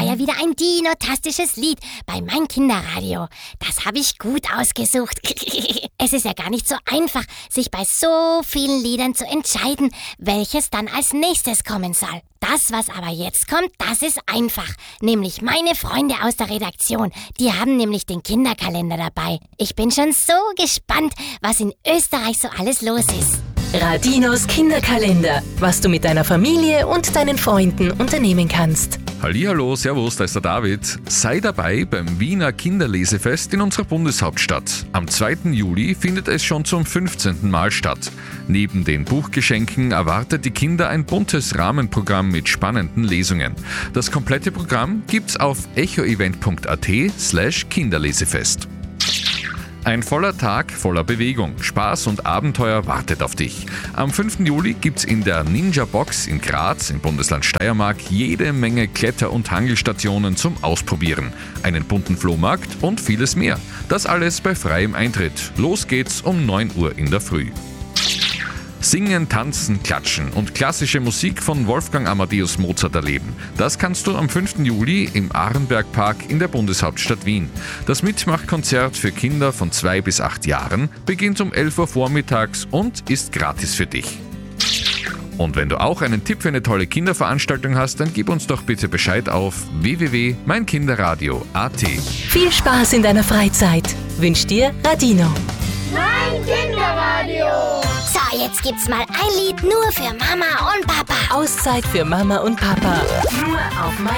ja wieder ein dinotastisches Lied bei Mein Kinderradio. Das habe ich gut ausgesucht. Es ist ja gar nicht so einfach, sich bei so vielen Liedern zu entscheiden, welches dann als nächstes kommen soll. Das, was aber jetzt kommt, das ist einfach. Nämlich meine Freunde aus der Redaktion. Die haben nämlich den Kinderkalender dabei. Ich bin schon so gespannt, was in Österreich so alles los ist. Radinos Kinderkalender. Was du mit deiner Familie und deinen Freunden unternehmen kannst. Hallihallo, servus, da ist der David. Sei dabei beim Wiener Kinderlesefest in unserer Bundeshauptstadt. Am 2. Juli findet es schon zum 15. Mal statt. Neben den Buchgeschenken erwartet die Kinder ein buntes Rahmenprogramm mit spannenden Lesungen. Das komplette Programm gibt's auf echoevent.at/Kinderlesefest. Ein voller Tag voller Bewegung, Spaß und Abenteuer wartet auf dich. Am 5. Juli gibt's in der Ninja Box in Graz im Bundesland Steiermark jede Menge Kletter- und Hangelstationen zum Ausprobieren, einen bunten Flohmarkt und vieles mehr. Das alles bei freiem Eintritt. Los geht's um 9 Uhr in der Früh. Singen, tanzen, klatschen und klassische Musik von Wolfgang Amadeus Mozart erleben. Das kannst du am 5. Juli im Arenbergpark in der Bundeshauptstadt Wien. Das Mitmachkonzert für Kinder von 2 bis 8 Jahren beginnt um 11 Uhr vormittags und ist gratis für dich. Und wenn du auch einen Tipp für eine tolle Kinderveranstaltung hast, dann gib uns doch bitte Bescheid auf www.meinkinderradio.at. Viel Spaß in deiner Freizeit. Wünscht dir Radino. Mein Kinderradio. So, jetzt gibt's mal ein Lied nur für Mama und Papa. Auszeit für Mama und Papa. Nur auf